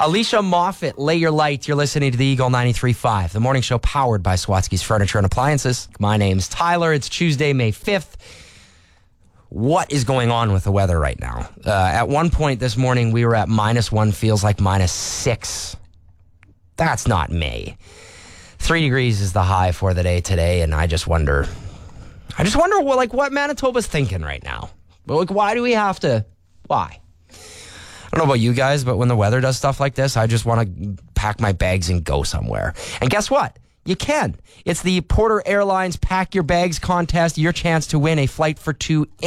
Alicia Moffat, Lay Your Light. You're listening to the Eagle 93.5, the morning show powered by Swatsky's Furniture and Appliances. My name's Tyler. It's Tuesday, May 5th. What is going on with the weather right now? At one point this morning, we were at -1, feels like -6. That's not May. 3 degrees is the high for the day today, and I just wonder, well, like, what Manitoba's thinking right now. But like, why do we have to? Why? I don't know about you guys, but when the weather does stuff like this, I just want to pack my bags and go somewhere. And guess what? You can. It's the Porter Airlines Pack Your Bags contest. Your chance to win a flight for two